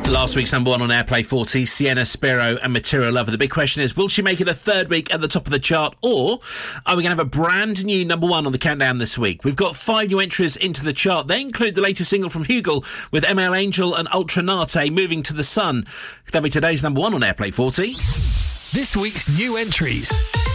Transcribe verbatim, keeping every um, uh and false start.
Last week's number one on Airplay forty, Sienna Spiro and Material Lover. The big question is, will she make it a third week at the top of the chart, or are we going to have a brand new number one on the countdown this week? We've got five new entries into the chart. They include the latest single from Hugel with M L Angel and Ultranate, Moving to the Sun. That'll be today's number one on Airplay forty. This week's new entries.